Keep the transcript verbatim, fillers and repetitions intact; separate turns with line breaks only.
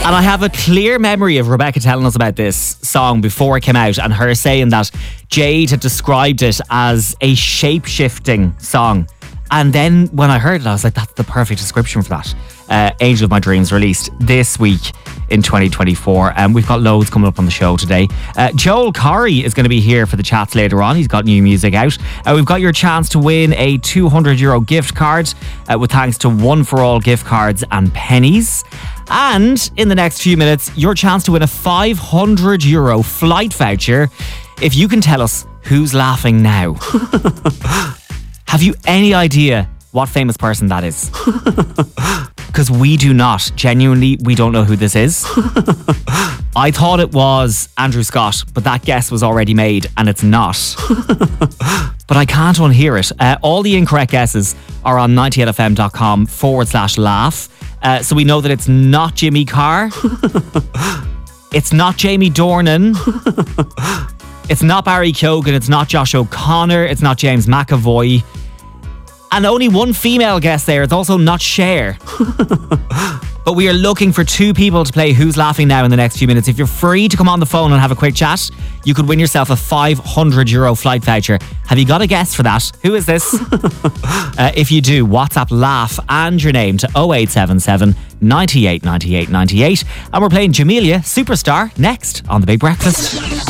And I have a clear memory of Rebecca telling us about this song before it came out and her saying that Jade had described it as a shape-shifting song. And then when I heard it, I was like, that's the perfect description for that. Uh, Angel of My Dreams released this week in twenty twenty-four. And um, we've got loads coming up on the show today. Uh, Joel Corry is going to be here for the chats later on. He's got new music out. Uh, we've got your chance to win a two hundred euro gift card uh, with thanks to One for All gift cards and pennies. And in the next few minutes, your chance to win a five hundred euro flight voucher if you can tell us who's laughing now. Have you any idea what famous person that is? Because we do not. Genuinely, we don't know who this is. I thought it was Andrew Scott, but that guess was already made and it's not. But I can't unhear it. Uh, all the incorrect guesses are on ninety-eight fm.com forward slash laugh. Uh, so we know that it's not Jimmy Carr. It's not Jamie Dornan. It's not Barry Keoghan. It's not Josh O'Connor. It's not James McAvoy. And only one female guest there. It's also not Cher. But we are looking for two people to play Who's Laughing Now in the next few minutes. If you're free to come on the phone and have a quick chat, you could win yourself a five hundred euro flight voucher. Have you got a guess for that? Who is this? uh, if you do, WhatsApp laugh and your name to oh eight seven seven, nine eight nine eight nine eight. And we're playing Jamelia Superstar next on The Big Breakfast.